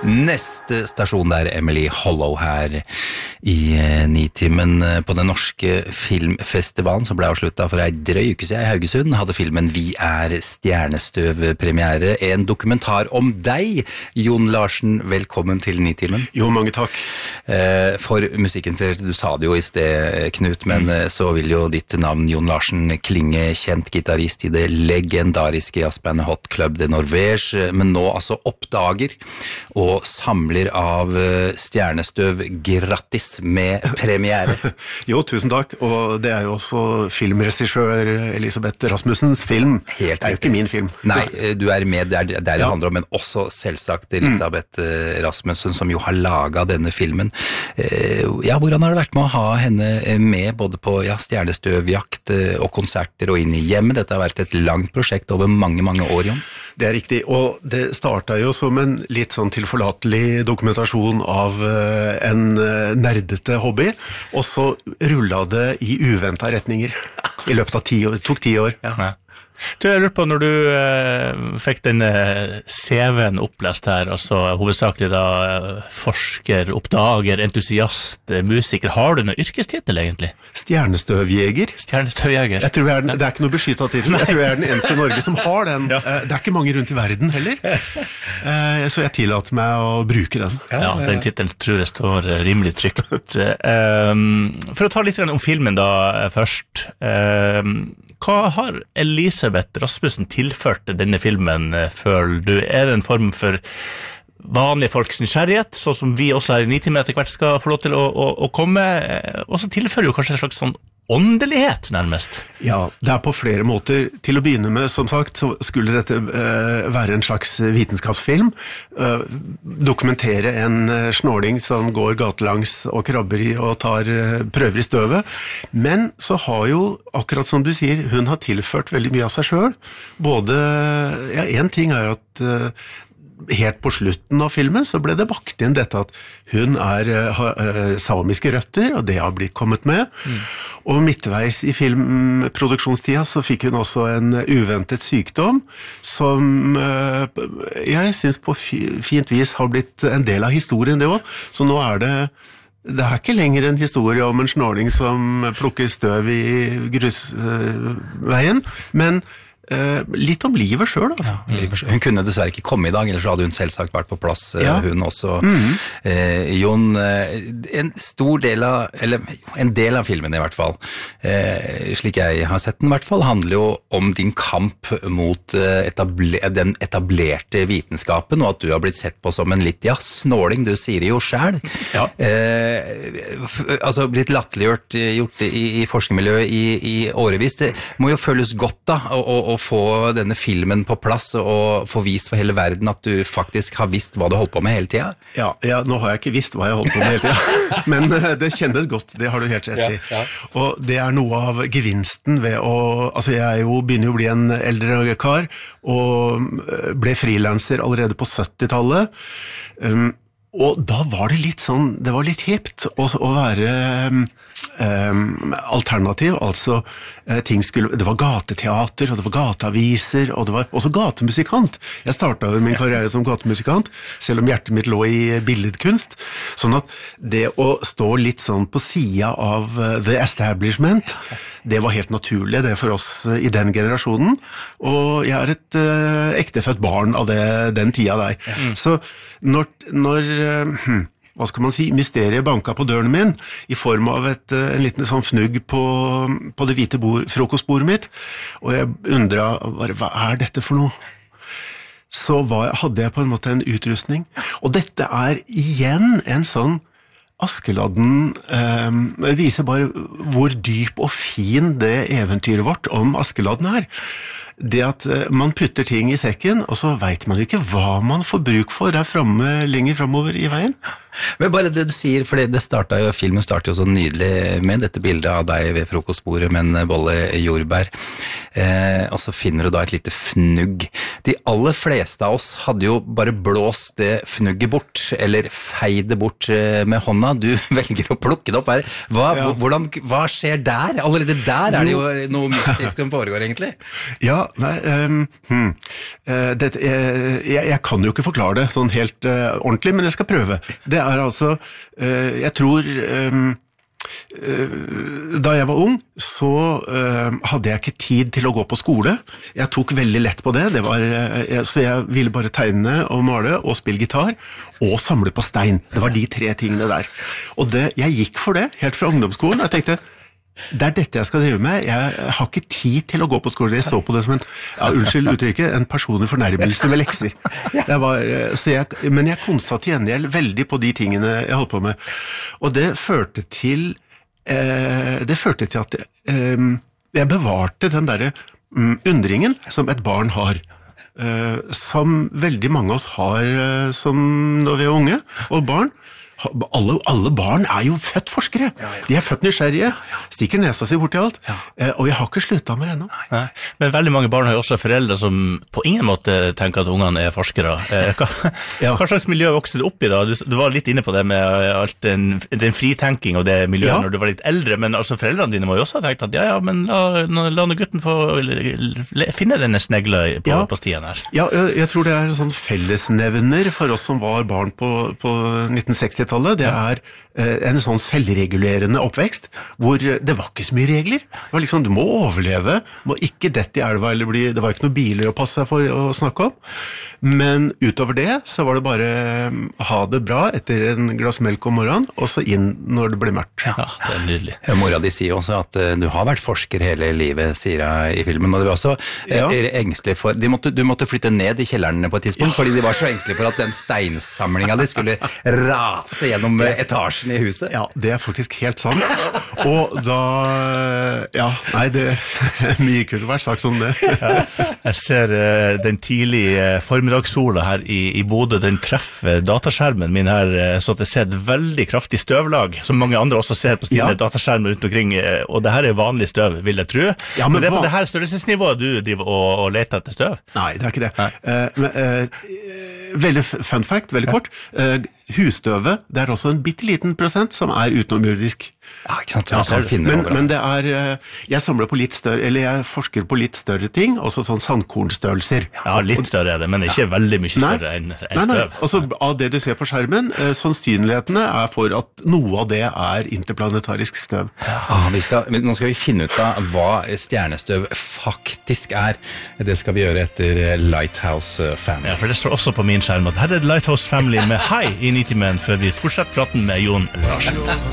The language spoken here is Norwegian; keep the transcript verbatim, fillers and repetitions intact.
Neste stasjon der Emily Hollow her i Nitimen på den norske filmfestivalen som ble avsluttet for en drøy uke siden i Haugesund. Hadde filmen Vi er stjernestøv premiere. En dokumentar om deg, Jon Larsen. Velkommen til Nitimen. Jo, mange takk. For musikkinteresserte, du sa det jo i sted, Knut, men mm. så vil jo ditt navn, Jon Larsen, klinge kjent gitarist i det legendariske jazzbandet Hot Club de Norvège, men nå altså oppdager og samler av stjernestøv. Grattis med premiere. Jo, tusen takk. Og det er jo også filmregissør Elisabeth Rasmussens film. Helt det er jo ikke min film. Nei, du er med, det er det det ja. handler om, men også selvsagt Elisabeth mm. Rasmussen, som jo har laget denne filmen. Ja, hvordan har det vært med å ha henne med både på ja, stjernestøvjakt og konserter og inn i hjemmet? Dette har vært et langt prosjekt over mange, mange år, Jon. Det er riktig, og det startet jo som en litt sånn tilforlatelig dokumentasjon av en nerdete hobby, og så rullet det i uventet retninger i løpet av ti år, tok ti år. Ja. Du, jeg lurer på, når du eh, fikk denne C V-en opplest her, altså hovedsakelig da forsker, oppdager, entusiast, musiker, har du noen yrkestitel egentlig? Stjernestøvjeger. Stjernestøvjeger. Jeg tror jeg er den, det er ikke noe beskyttet titel, jeg tror jeg er den eneste i Norge som har den. Ja. Det er ikke mange rundt i verden heller, så jeg tillater meg å bruke den. Ja, den titelen tror jeg står rimelig trygt. For å ta litt om filmen da først, hva har Elisabeth Rasmussen tilført denne filmen, føler du? Er det en form for vanlige folks nysgjerrighet, så som vi også her i Nitimen etter hvert skal få lov til å, å, å komme, og så tilfører jo kanskje en slags sånn åndelighet nærmest? Ja, det er på flere måter. Til å begynne med, som sagt, så skulle dette uh, være en slags vitenskapsfilm. Uh, dokumentere en uh, snåling som går gatelangs og krabber i og tar uh, prøver i støvet. Men så har jo, akkurat som du sier, hun har tilført veldig mye av seg selv. Både, ja, en ting er at uh, helt på slutten av filmen så ble det bakt inn dette at hun er uh, samiske røtter, og det har blitt kommet med. Mm. Og midtveis i filmproduksjonstida så fikk hun også en uventet sykdom som uh, jeg synes på fint vis har blitt en del av historien det også. Så nå er det Det er ikke lenger en historie om en snåling som plukker støv i grusveien, men Uh, litt om livet selv, altså. Ja, livet selv. Hun kunne dessverre ikke komme i dag, ellers hadde hun selvsagt vært på plass, ja. Hun også. Mm-hmm. uh, Jon, uh, en stor del av, eller en del av filmen i hvert fall, uh, slik jeg har sett den i hvert fall, handler jo om din kamp mot uh, etable- den etablerte vitenskapen, og at du har blitt sett på som en litt, ja, snåling, du sier det jo selv. Ja. Uh, f- altså, blitt latterliggjort gjort i, i forskermiljøet i, i årevis. Det må jo føles godt da, og, og få denne filmen på plass og få vist for hele verden at du faktisk har visst hva du holdt på med hele tiden. Ja, ja, nå har jeg ikke visst hva jeg holdt på med hele tiden, men det kjennes godt, det har du helt rett i. Ja, ja. Og det er noe av gevinsten ved å, altså jeg jo begynner jo å bli en eldre kar, og ble frilanser allerede på syttitallet, um, og da var det litt sånn, det var litt hipt å, å være um, alternativ, altså uh, ting skulle, det var gateteater, og det var gateaviser, og det var også gatemusikant. Jeg startet jo min karriere som gatemusikant, selv om hjertet mitt lå i billedkunst, sånn at det å stå litt sånn på siden av uh, the establishment, det var helt naturlig, det for oss uh, i den generasjonen, og jeg er et uh, ektefødt barn av det, den tida der. Mm. Så når, når Hmm, hva skal man si, mysteriet banka på døren min i form av et, en liten sånn fnugg på, på det hvite bord, frokostbordet mitt, og jeg undret, hva er dette for noe? Så var, hadde jeg på en måte en utrustning, og dette er igjen en sånn Askeladden eh, viser bare hvor dyp og fin det eventyret vårt om Askeladden er. Det at man putter ting i sekken, og så vet man jo ikke hva man får bruk for der fremme, lenger fremover i veien. Men bare det du sier, for det startet jo, filmen startet jo så nydelig med dette bildet av deg ved frokostbordet med en bolle jordbær, eh, og så finner du da et lite fnugg. De aller fleste av oss hadde jo bare blåst det fnugget bort, eller feid det bort med hånda. Du velger å plukke det opp her. Hva, ja. hvordan, hva skjer der? Allerede der er det jo noe mystisk som foregår, egentlig. Ja, nei, um, hmm. uh, det, jeg, jeg kan jo ikke forklare det sånn helt uh, ordentlig, men jeg skal prøve. Det er altså, uh, jeg tror, um, uh, da jeg var ung, så uh, hadde jeg ikke tid til å gå på skole. Jeg tok veldig lett på det, det var, uh, jeg, så jeg ville bare tegne og male og spille gitar, og samle på stein. Det var de tre tingene der. Og det, jeg gikk for det, helt fra ungdomsskolen, og jeg tenkte, det er dette jeg skal drive med. Jeg har ikke tid til å gå på skole. Jeg så på det som en, ja, unnskyld uttrykket, en personlig fornærmelse med lekser. Det var, så jeg, men jeg konsa til gjengjeld veldig på de tingene jeg holdt på med. Og det førte til, eh, det førte til at eh, jeg bevarte den der mm, undringen som et barn har. Eh, som veldig mange av oss har eh, som når vi er unge og barn. Alle, alle barn er jo født forskere. De er født nysgjerrige, stikker nesa si bort i alt, og jeg har ikke sluttet med det ennå. Nei. Men veldig mange barn har jo også foreldre som på ingen måte tenker at ungene er forskere. Hva, ja. hva slags miljø vokste du opp i da? Du, du var litt inne på det med alt den, den fritenking og det miljøet ja. når du var litt eldre, men altså foreldrene dine må jo også ha tenkt at ja, ja, men la, la nå gutten få finne denne snegla på, ja. på stien her. Ja, jeg, jeg tror det er en sånn fellesnevner for oss som var barn på, på nitten seksti-tallet. Det er eh, en sånn selvregulerende oppvekst, hvor det var ikke så mye regler. Det var liksom, du må overleve, må ikke dette i elva, eller bli, det var ikke noen biler å passe seg for å snakke om. Men utover det, så var det bare ha det bra etter en glass melk om morgenen, og så inn når det ble mørkt. Ja, det er nydelig. Ja, mora di sier også at uh, du har vært forsker hele livet, sier jeg i filmen, og du var også uh, ja. engstelig for, de måtte, du måtte flytte ned i kjellerne på et tidspunkt, ja. fordi de var så engstelige for at den steinsamlingen de skulle rase gjennom etasjen i huset. Ja, det er faktisk helt sant. Og da, ja, nei, det er mye kunne vært sagt om det. Ja. Jeg ser uh, den tidlige formiddagssola her i, i Bodø, den treffer dataskjermen min her, så at jeg ser et veldig kraftig støvlag, som mange andre også ser på sine ja. dataskjermer rundt omkring, og det her er vanlig støv, vil jeg tro. Ja, men, men det er på det her størrelsesnivået du driver og, og leter etter støv? Nei, det er ikke det. Uh, men, uh, veldig fun fact, veldig kort. Uh, husstøvet, det er også en bitteliten prosent som er utenomjordisk. Ja, ikke sant? Ja, men, men det er, jeg samler på litt større, eller jeg forsker på litt større ting, også sånn sandkornstørrelser. Ja, litt større er det, men ikke ja. veldig mye større enn en støv. Nei, nei, altså av det du ser på skjermen, sannsynlighetene er for at noe av det er interplanetarisk støv. Ja. Ah, vi skal, nå skal vi finne ut av hva stjernestøv faktisk er. Det skal vi gjøre etter Lighthouse Family. Ja, for det står også på min skjerm at her er Lighthouse Family med Hei i Nitimen, før vi fortsetter praten med Jon Larsen.